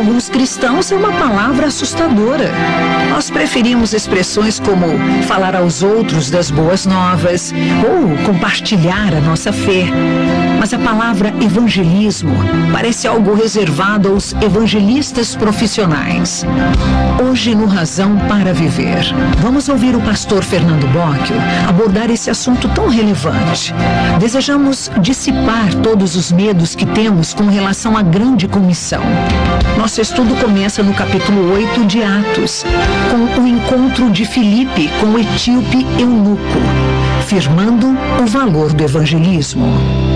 alguns cristãos é uma palavra assustadora. Nós preferimos expressões como falar aos outros das boas novas ou compartilhar a nossa fé. Mas a palavra evangelismo parece algo reservado aos evangelistas profissionais. Hoje, no Razão para Viver, vamos ouvir o pastor Fernando Bocchio abordar esse assunto tão relevante. Desejamos dissipar todos os medos que temos com relação à grande comissão. Nosso estudo começa no capítulo 8 de Atos, com o encontro de Filipe com o etíope eunuco, firmando o valor do evangelismo.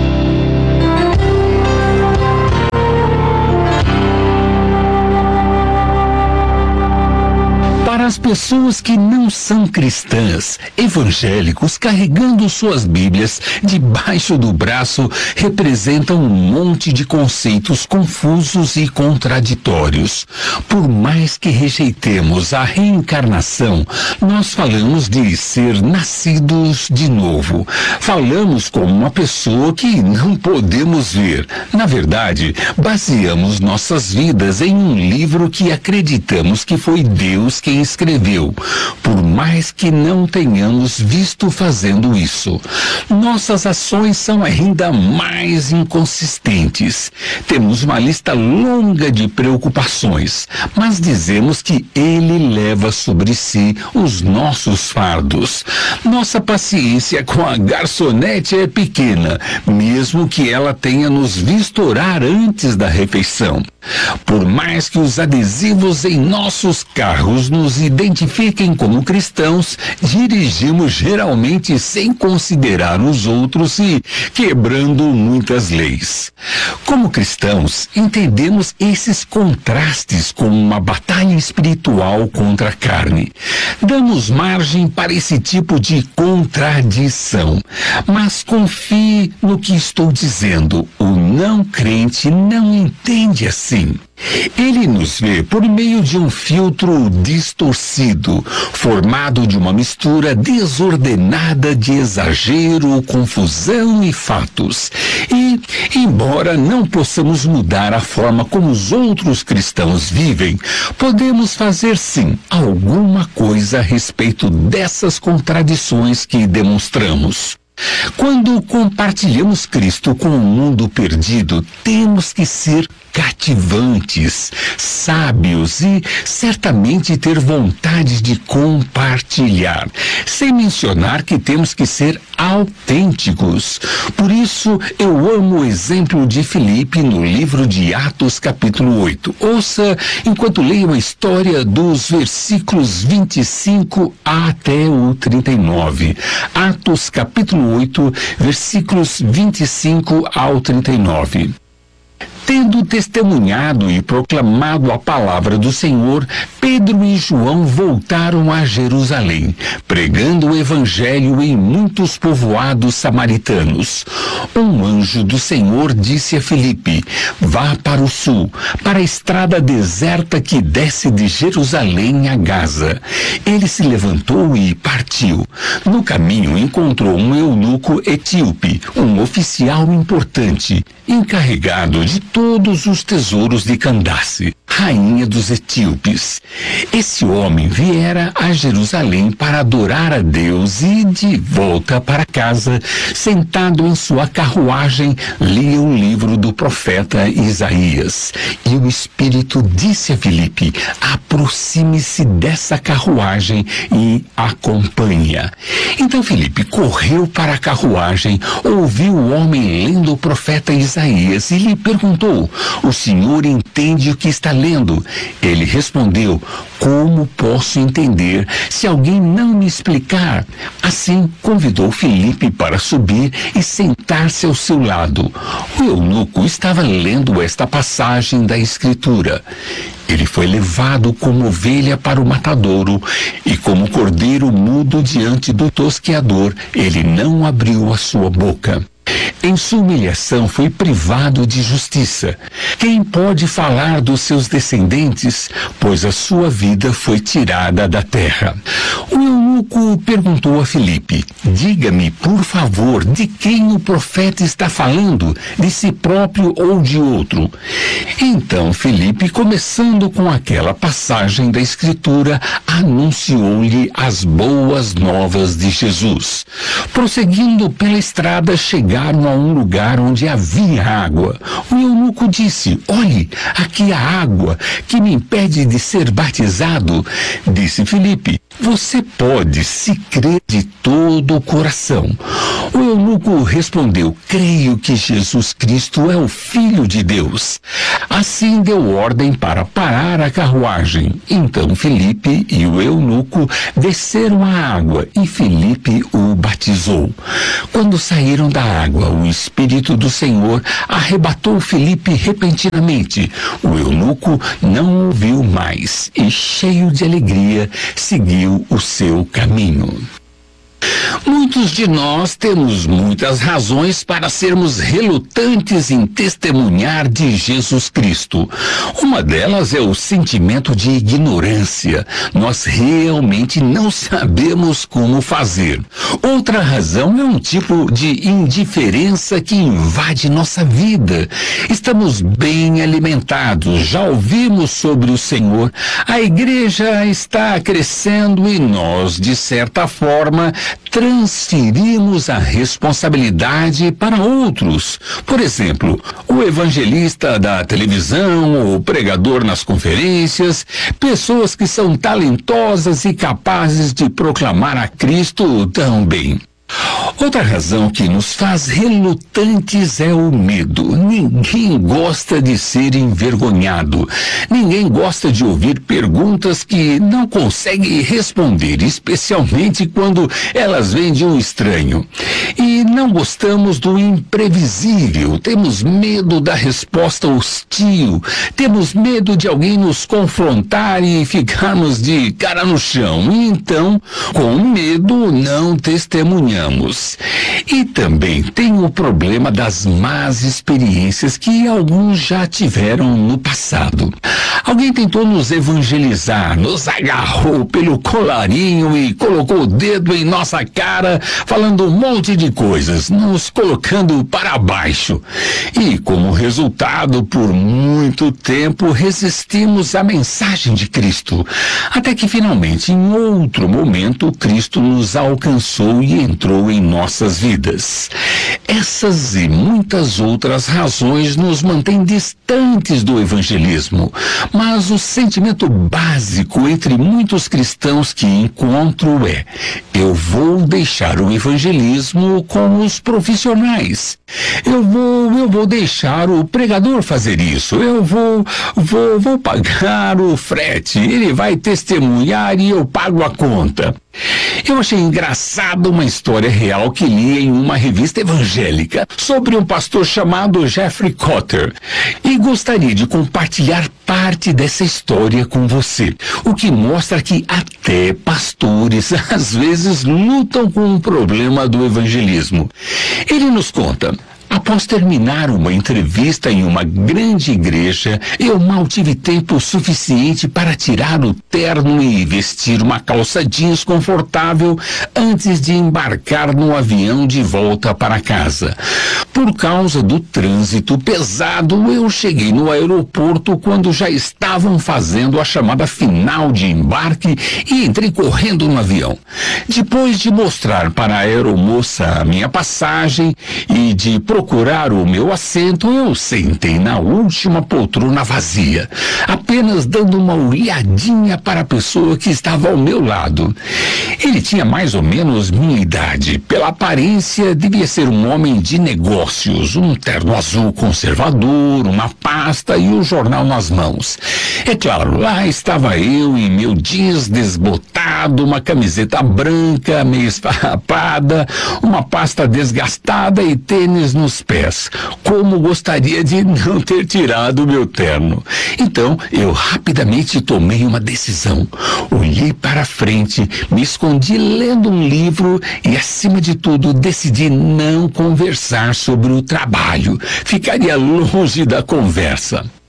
Para as pessoas que não são cristãs, evangélicos carregando suas Bíblias debaixo do braço representam um monte de conceitos confusos e contraditórios. Por mais que rejeitemos a reencarnação, nós falamos de ser nascidos de novo. Falamos como uma pessoa que não podemos ver. Na verdade, baseamos nossas vidas em um livro que acreditamos que foi Deus quem escreveu, por mais que não tenhamos visto fazendo isso. Nossas ações são ainda mais inconsistentes. Temos uma lista longa de preocupações, mas dizemos que Ele leva sobre si os nossos fardos. Nossa paciência com a garçonete é pequena, mesmo que ela tenha nos visto orar antes da refeição. Por mais que os adesivos em nossos carros nos identifiquem como cristãos, dirigimos geralmente sem considerar os outros e quebrando muitas leis. Como cristãos, entendemos esses contrastes como uma batalha espiritual contra a carne. Damos margem para esse tipo de contradição. Mas confie no que estou dizendo. O não crente não entende assim. Ele nos vê por meio de um filtro distorcido, formado de uma mistura desordenada de exagero, confusão e fatos. E, embora não possamos mudar a forma como os outros cristãos vivem, podemos fazer sim alguma coisa a respeito dessas contradições que demonstramos. Quando compartilhamos Cristo com o mundo perdido, temos que ser cativantes, sábios e certamente ter vontade de compartilhar, sem mencionar que temos que ser autênticos. Por isso, eu amo o exemplo de Filipe no livro de Atos, capítulo 8. Ouça enquanto leio a história dos versículos 25 até o 39. Atos, capítulo 8, versículos 25 ao 39. Tendo testemunhado e proclamado a palavra do Senhor, Pedro e João voltaram a Jerusalém, pregando o evangelho em muitos povoados samaritanos. Um anjo do Senhor disse a Filipe: vá para o sul, para a estrada deserta que desce de Jerusalém a Gaza. Ele se levantou e partiu. No caminho encontrou um eunuco etíope, um oficial importante, encarregado de todos os tesouros de Candace, rainha dos etíopes. Esse homem viera a Jerusalém para adorar a Deus e, de volta para casa, sentado em sua carruagem, lia o livro do profeta Isaías. E o Espírito disse a Filipe: aproxime-se dessa carruagem e acompanhe-a. Então Filipe correu para a carruagem, ouviu o homem lendo o profeta Isaías e lhe perguntou: o senhor entende o que está lendo? Ele respondeu: como posso entender se alguém não me explicar? Assim convidou Filipe para subir e sentar-se ao seu lado. O eunuco estava lendo esta passagem da Escritura: ele foi levado como ovelha para o matadouro, e como cordeiro mudo diante do tosqueador, ele não abriu a sua boca. Em sua humilhação foi privado de justiça. Quem pode falar dos seus descendentes, pois a sua vida foi tirada da terra? O eunuco eunuco perguntou a Filipe: diga-me, por favor, de quem o profeta está falando, de si próprio ou de outro? Então Filipe, começando com aquela passagem da Escritura, anunciou-lhe as boas novas de Jesus. Prosseguindo pela estrada, chegaram a um lugar onde havia água. O eunuco disse: olhe, aqui há água que me impede de ser batizado. Disse Filipe: você pode, se crer de todo o coração. O eunuco respondeu: creio que Jesus Cristo é o Filho de Deus. Assim deu ordem para parar a carruagem. Então Filipe e o eunuco desceram à água e Filipe o batizou. Quando saíram da água, o Espírito do Senhor arrebatou Filipe repentinamente. O eunuco não o viu mais e, cheio de alegria, seguiu o seu caminho. Muitos de nós temos muitas razões para sermos relutantes em testemunhar de Jesus Cristo. Uma delas é o sentimento de ignorância. Nós realmente não sabemos como fazer. Outra razão é um tipo de indiferença que invade nossa vida. Estamos bem alimentados, já ouvimos sobre o Senhor, a igreja está crescendo e nós, de certa forma, transferimos a responsabilidade para outros. Por exemplo, o evangelista da televisão, o pregador nas conferências, pessoas que são talentosas e capazes de proclamar a Cristo também. Outra razão que nos faz relutantes é o medo. Ninguém gosta de ser envergonhado. Ninguém gosta de ouvir perguntas que não consegue responder, especialmente quando elas vêm de um estranho. E não gostamos do imprevisível. Temos medo da resposta hostil. Temos medo de alguém nos confrontar e ficarmos de cara no chão. E então, com medo, não testemunhamos. E também tem o problema das más experiências que alguns já tiveram no passado. Alguém tentou nos evangelizar, nos agarrou pelo colarinho e colocou o dedo em nossa cara, falando um monte de coisas, nos colocando para baixo. E como resultado, por muito tempo, resistimos à mensagem de Cristo. Até que finalmente, em outro momento, Cristo nos alcançou e entrou em nossas vidas. Essas e muitas outras razões nos mantêm distantes do evangelismo, mas o sentimento básico entre muitos cristãos que encontro é: eu vou deixar o evangelismo com os profissionais. Eu vou deixar o pregador fazer isso. Eu vou pagar o frete. Ele vai testemunhar e eu pago a conta. Eu achei engraçado uma história real que li em uma revista evangélica sobre um pastor chamado Jeffrey Cotter e gostaria de compartilhar parte dessa história com você, o que mostra que até pastores às vezes lutam com o problema do evangelismo. Ele nos conta: após terminar uma entrevista em uma grande igreja, eu mal tive tempo suficiente para tirar o terno e vestir uma calça jeans confortável antes de embarcar no avião de volta para casa. Por causa do trânsito pesado, eu cheguei no aeroporto quando já estavam fazendo a chamada final de embarque e entrei correndo no avião. Depois de mostrar para a aeromoça a minha passagem e de procurar o meu assento, eu sentei na última poltrona vazia, apenas dando uma olhadinha para a pessoa que estava ao meu lado. Ele tinha mais ou menos minha idade. Pela aparência, devia ser um homem de negócios, um terno azul conservador, uma pasta e um jornal nas mãos. É claro, lá estava eu em meu jeans desbotado, uma camiseta branca, meio esfarrapada, uma pasta desgastada e tênis nos pés. Como gostaria de não ter tirado o meu terno. Então, eu rapidamente tomei uma decisão. Olhei para frente, me escondi lendo um livro e, acima de tudo, decidi não conversar sobre o trabalho. Ficaria longe da conversa.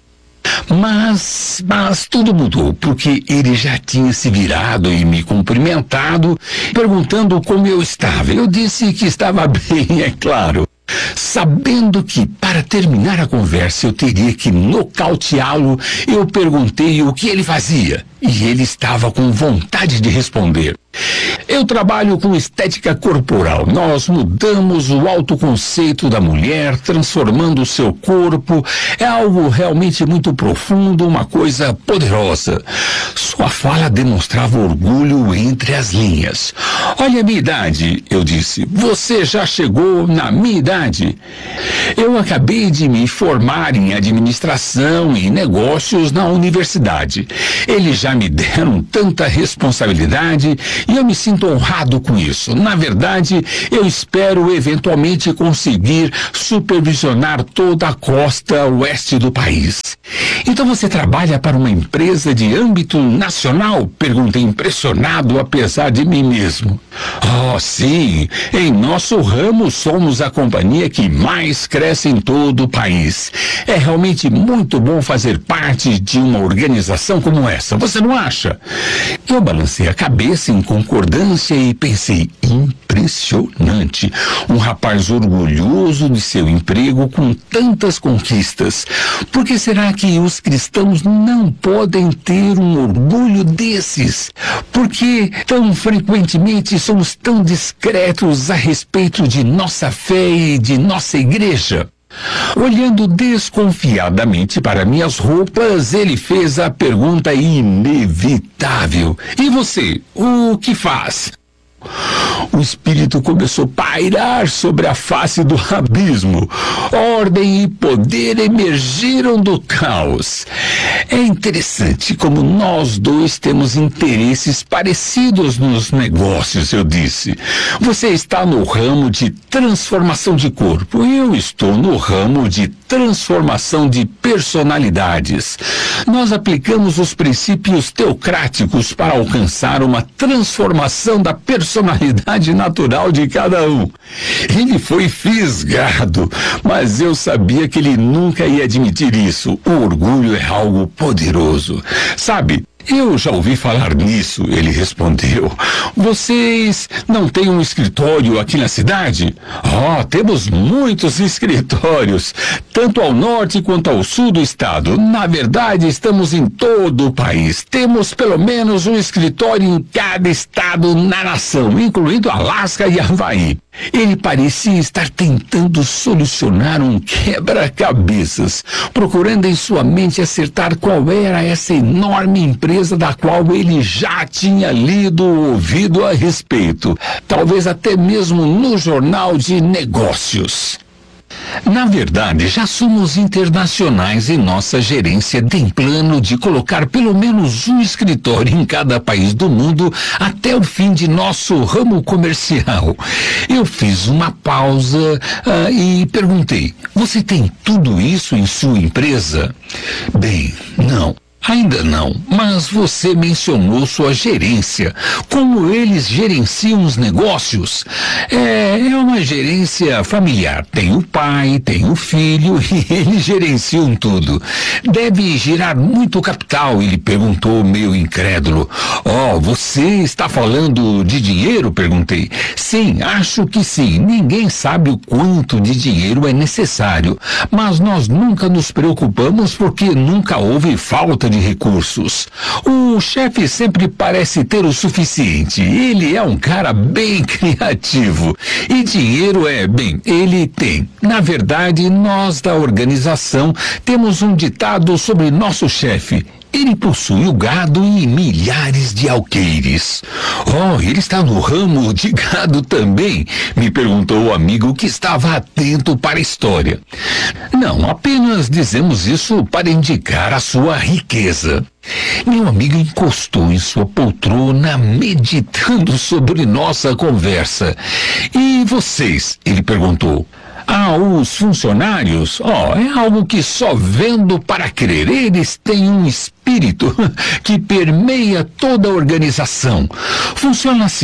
Mas tudo mudou, porque ele já tinha se virado e me cumprimentado, perguntando como eu estava. Eu disse que estava bem, é claro. Sabendo que, para terminar a conversa, eu teria que nocauteá-lo, eu perguntei o que ele fazia. E ele estava com vontade de responder. Eu trabalho com estética corporal. Nós mudamos o autoconceito da mulher, transformando o seu corpo. É algo realmente muito profundo, uma coisa poderosa. Sua fala demonstrava orgulho entre as linhas. Olha a minha idade, eu disse. Você já chegou na minha idade. Eu acabei de me formar em administração e negócios na universidade. Eles já me deram tanta responsabilidade e eu me sinto honrado com isso. Na verdade, eu espero eventualmente conseguir supervisionar toda a costa oeste do país. Então você trabalha para uma empresa de âmbito nacional? Perguntei impressionado, apesar de mim mesmo. Oh, sim. Em nosso ramo somos a companhia que mais cresce em todo o país. É realmente muito bom fazer parte de uma organização como essa. Você não acha? Eu balancei a cabeça em concordância e pensei, impressionante. Um rapaz orgulhoso de seu emprego com tantas conquistas. Por que será que os cristãos não podem ter um orgulho desses? Por que tão frequentemente somos tão discretos a respeito de nossa fé e de nossa igreja? Olhando desconfiadamente para minhas roupas, ele fez a pergunta inevitável. E você, o que faz? O espírito começou a pairar sobre a face do abismo. Ordem e poder emergiram do caos. É interessante como nós dois temos interesses parecidos nos negócios, eu disse. Você está no ramo de transformação de corpo. Eu estou no ramo de transformação de personalidades. Nós aplicamos os princípios teocráticos para alcançar uma transformação da personalidade natural de cada um. Ele foi fisgado, mas eu sabia que ele nunca ia admitir isso. O orgulho é algo poderoso. Sabe, eu já ouvi falar nisso, ele respondeu. Vocês não têm um escritório aqui na cidade? Oh, temos muitos escritórios, tanto ao norte quanto ao sul do estado. Na verdade, estamos em todo o país. Temos pelo menos um escritório em cada estado na nação, incluindo Alasca e Havaí. Ele parecia estar tentando solucionar um quebra-cabeças, procurando em sua mente acertar qual era essa enorme empresa da qual ele já tinha lido ou ouvido a respeito, talvez até mesmo no jornal de negócios. Na verdade, já somos internacionais e nossa gerência tem plano de colocar pelo menos um escritório em cada país do mundo até o fim de nosso ramo comercial. Eu fiz uma pausa e perguntei, você tem tudo isso em sua empresa? Bem, não. Ainda não, mas você mencionou sua gerência. Como eles gerenciam os negócios? É uma gerência familiar. Tem o pai, tem o filho e eles gerenciam tudo. Deve girar muito capital, ele perguntou meio incrédulo. Oh, você está falando de dinheiro? Perguntei. Sim, acho que sim. Ninguém sabe o quanto de dinheiro é necessário, mas nós nunca nos preocupamos porque nunca houve falta de recursos. O chefe sempre parece ter o suficiente. Ele é um cara bem criativo. E dinheiro ele tem. Na verdade, nós da organização temos um ditado sobre nosso chefe. Ele possui o gado e milhares de alqueires. Oh, ele está no ramo de gado também? Me perguntou o amigo que estava atento para a história. Não, apenas dizemos isso para indicar a sua riqueza. Meu amigo encostou em sua poltrona, meditando sobre nossa conversa. E vocês? Ele perguntou. Os funcionários, é algo que só vendo para crer. Eles têm um espírito que permeia toda a organização. Funciona assim.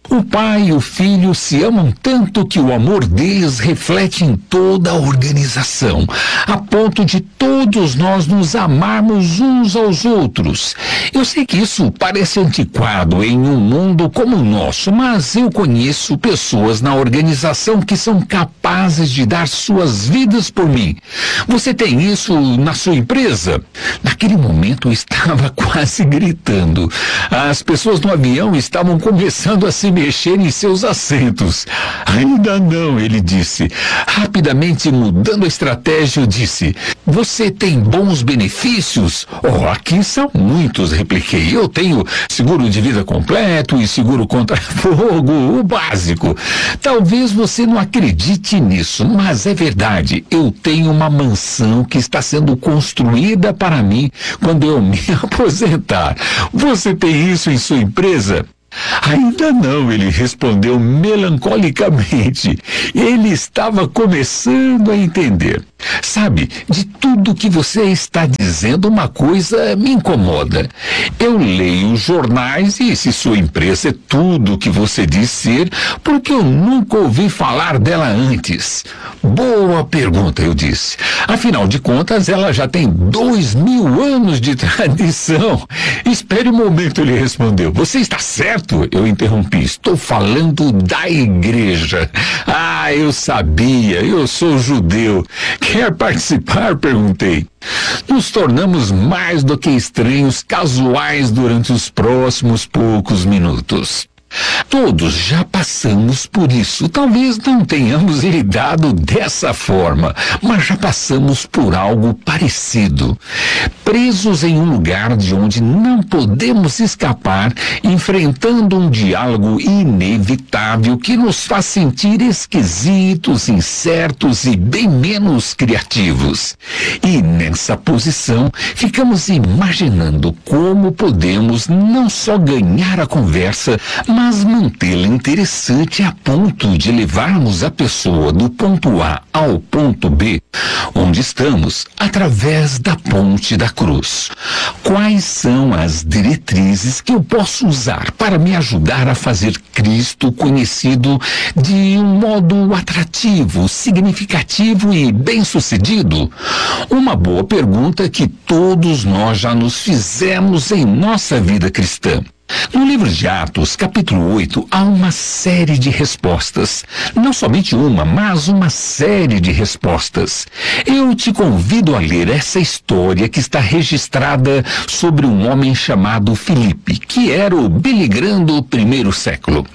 O pai e o filho se amam tanto que o amor deles reflete em toda a organização, a ponto de todos nós nos amarmos uns aos outros. Eu sei que isso parece antiquado em um mundo como o nosso, mas eu conheço pessoas na organização que são capazes de dar suas vidas por mim. Você tem isso na sua empresa? Naquele momento eu estava quase gritando. As pessoas no avião estavam começando a se mexer em seus assentos. Ainda não, ele disse. Rapidamente mudando a estratégia, eu disse: você tem bons benefícios? Oh, aqui são muitos, repliquei. Eu tenho seguro de vida completo e seguro contra fogo, o básico. Talvez você não acredite nisso, mas é verdade. Eu tenho uma mansão que está sendo construída para mim quando eu me aposentar. Você tem isso em sua empresa? Ainda não, ele respondeu melancolicamente. Ele estava começando a entender. Sabe, de tudo que você está dizendo, uma coisa me incomoda. Eu leio jornais e se sua empresa é tudo o que você diz ser, porque eu nunca ouvi falar dela antes. Boa pergunta, eu disse. Afinal de contas, ela já tem 2000 anos de tradição. Espere um momento, ele respondeu. Você está certo? Eu interrompi. Estou falando da igreja. Ah, eu sabia. Eu sou judeu. Quer participar? Perguntei. Nos tornamos mais do que estranhos casuais durante os próximos poucos minutos. Todos já passamos por isso. Talvez não tenhamos lidado dessa forma, mas já passamos por algo parecido. Presos em um lugar de onde não podemos escapar, enfrentando um diálogo inevitável que nos faz sentir esquisitos, incertos e bem menos criativos. E nessa posição, ficamos imaginando como podemos não só ganhar a conversa, mas mantê-la interessante a ponto de levarmos a pessoa do ponto A ao ponto B, onde estamos, através da ponte da cruz. Quais são as diretrizes que eu posso usar para me ajudar a fazer Cristo conhecido de um modo atrativo, significativo e bem-sucedido? Uma boa pergunta que todos nós já nos fizemos em nossa vida cristã. No livro de Atos, capítulo 8, há uma série de respostas. Não somente uma, mas uma série de respostas. Eu te convido a ler essa história que está registrada sobre um homem chamado Filipe, que era o Billy Graham do primeiro século.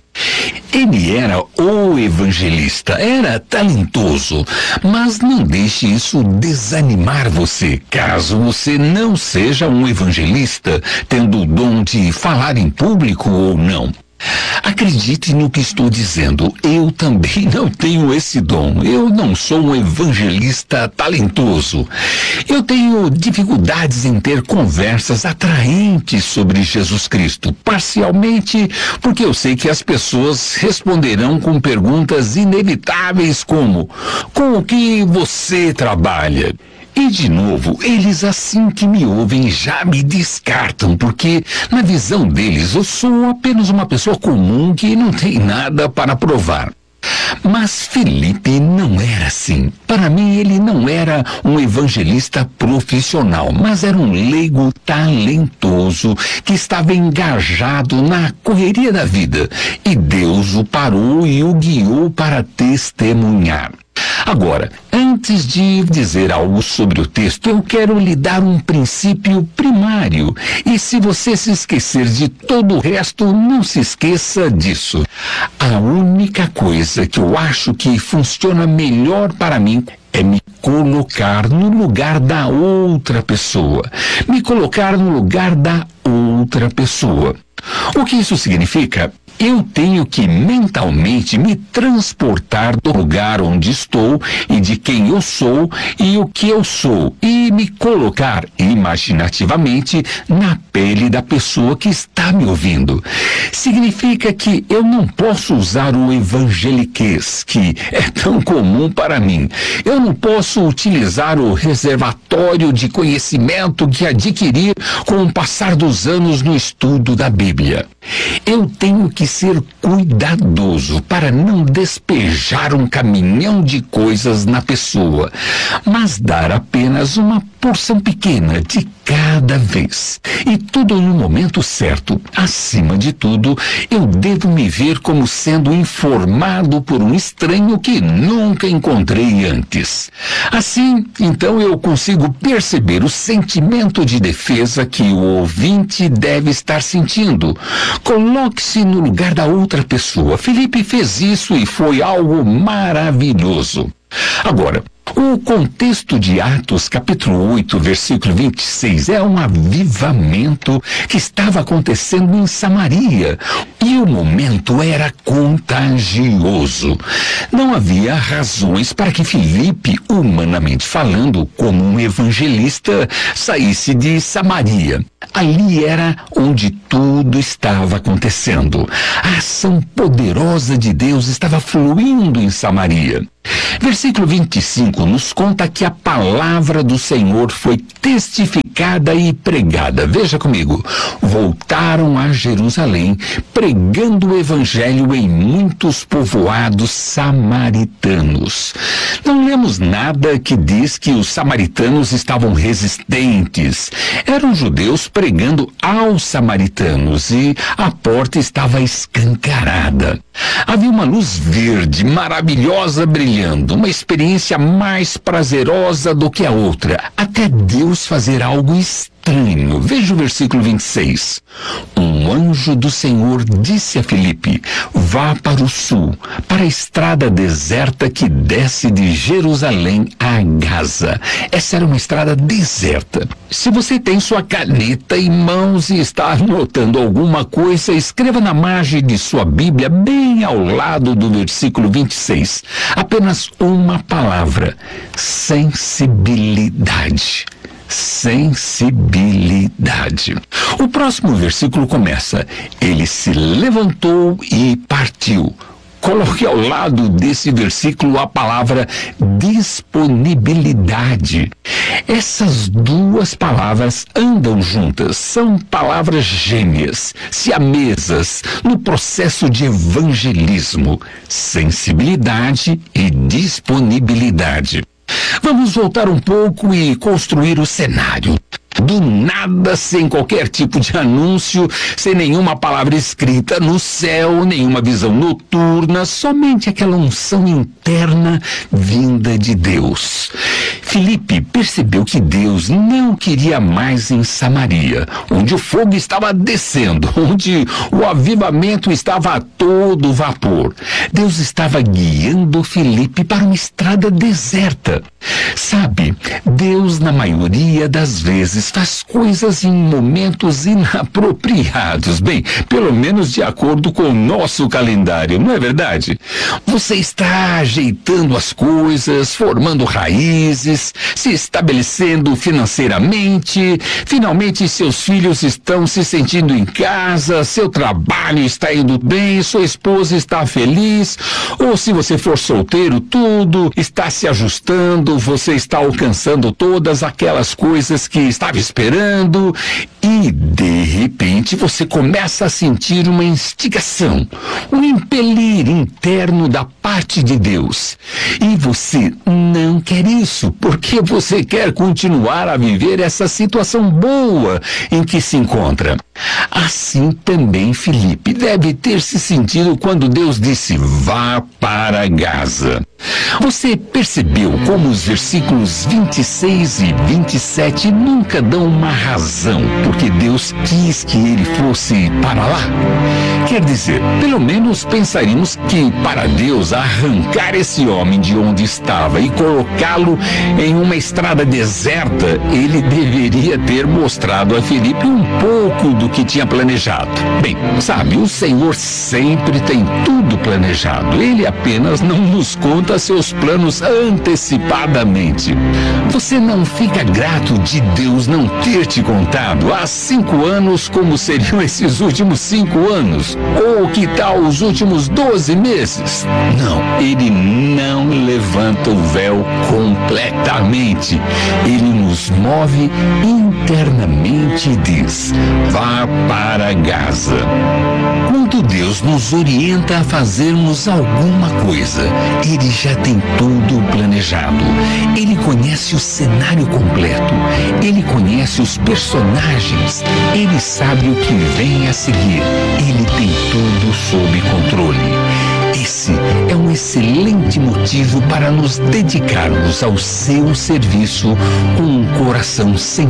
Ele era o evangelista, era talentoso, mas não deixe isso desanimar você, caso você não seja um evangelista, tendo o dom de falar em público ou não. Acredite no que estou dizendo, eu também não tenho esse dom, eu não sou um evangelista talentoso. Eu tenho dificuldades em ter conversas atraentes sobre Jesus Cristo, parcialmente porque eu sei que as pessoas responderão com perguntas inevitáveis como: com o que você trabalha? E, de novo, eles assim que me ouvem já me descartam, porque, na visão deles, eu sou apenas uma pessoa comum que não tem nada para provar. Mas Filipe não era assim. Para mim, ele não era um evangelista profissional, mas era um leigo talentoso que estava engajado na correria da vida. E Deus o parou e o guiou para testemunhar. Agora, antes de dizer algo sobre o texto, eu quero lhe dar um princípio primário. E se você se esquecer de todo o resto, não se esqueça disso. A única coisa que eu acho que funciona melhor para mim é me colocar no lugar da outra pessoa. Me colocar no lugar da outra pessoa. O que isso significa? Eu tenho que mentalmente me transportar do lugar onde estou e de quem eu sou e o que eu sou e me colocar imaginativamente na pele da pessoa que está me ouvindo. Significa que eu não posso usar o evangeliquez, que é tão comum para mim. Eu não posso utilizar o reservatório de conhecimento que adquiri com o passar dos anos no estudo da Bíblia. Eu tenho que ser cuidadoso para não despejar um caminhão de coisas na pessoa, mas dar apenas uma porção pequena de cada vez. E tudo no momento certo. Acima de tudo, eu devo me ver como sendo informado por um estranho que nunca encontrei antes. Assim, então eu consigo perceber o sentimento de defesa que o ouvinte deve estar sentindo. Coloque-se no lugar da outra pessoa. Felipe fez isso e foi algo maravilhoso. Agora, o contexto de Atos, capítulo 8, versículo 26, é um avivamento que estava acontecendo em Samaria. E o momento era contagioso. Não havia razões para que Filipe, humanamente falando, como um evangelista, saísse de Samaria. Ali era onde tudo estava acontecendo. A ação poderosa de Deus estava fluindo em Samaria. Versículo 25 nos conta que a palavra do Senhor foi testificada e pregada. Veja comigo. Voltaram a Jerusalém, pregando o evangelho em muitos povoados samaritanos. Não lemos nada que diz que os samaritanos estavam resistentes. Eram judeus pregando aos samaritanos e a porta estava escancarada. Havia uma luz verde, maravilhosa, brilhando, uma experiência mais prazerosa do que a outra, até Deus fazer algo estranho. Veja o versículo 26. Um anjo do Senhor disse a Filipe: vá para o sul, para a estrada deserta que desce de Jerusalém a Gaza. Essa era uma estrada deserta. Se você tem sua caneta em mãos e está anotando alguma coisa, escreva na margem de sua Bíblia, bem ao lado do versículo 26, apenas uma palavra: sensibilidade. Sensibilidade. O próximo versículo começa: ele se levantou e partiu. Coloque ao lado desse versículo a palavra disponibilidade. Essas duas palavras andam juntas, são palavras gêmeas, siamesas, no processo de evangelismo. Sensibilidade e disponibilidade. Vamos voltar um pouco e construir o cenário. Do nada, sem qualquer tipo de anúncio, sem nenhuma palavra escrita no céu, nenhuma visão noturna, somente aquela unção interna vinda de Deus. Filipe percebeu que Deus não queria mais em Samaria, onde o fogo estava descendo, onde o avivamento estava a todo vapor. Deus estava guiando Filipe para uma estrada deserta. Sabe, Deus, na maioria das vezes, faz coisas em momentos inapropriados. Bem, pelo menos de acordo com o nosso calendário, não é verdade? Você está ajeitando as coisas, formando raízes, se estabelecendo financeiramente, finalmente seus filhos estão se sentindo em casa, seu trabalho está indo bem, sua esposa está feliz, ou se você for solteiro, tudo está se ajustando, você está alcançando todas aquelas coisas que estava esperando e, de repente, você começa a sentir uma instigação, um impelir interno da parte de Deus. E você não quer isso, porque você quer continuar a viver essa situação boa em que se encontra. Assim também Filipe deve ter se sentido quando Deus disse: vá para Gaza. Você percebeu como os versículos 26 e 27 nunca dão uma razão porque Deus quis que ele fosse para lá? Quer dizer, pelo menos pensaríamos que para Deus arrancar esse homem de onde estava e colocá-lo em uma estrada deserta, ele deveria ter mostrado a Filipe um pouco do que tinha planejado. Bem, sabe, o Senhor sempre tem tudo planejado. Ele apenas não nos conta seus planos antecipadamente. Você não fica grato de Deus não ter te contado há 5 anos como seriam esses últimos 5 anos? anos? Ou que tal os últimos 12 meses? Não, ele não levanta o véu completamente. Ele nos move internamente e diz: vá para Gaza. Quando Deus nos orienta a fazermos alguma coisa, Ele já tem tudo planejado. Ele conhece o cenário completo. Ele conhece os personagens. Ele sabe o que vem a seguir. Ele tem tudo sob controle. Esse é um excelente motivo para nos dedicarmos ao seu serviço com um coração sem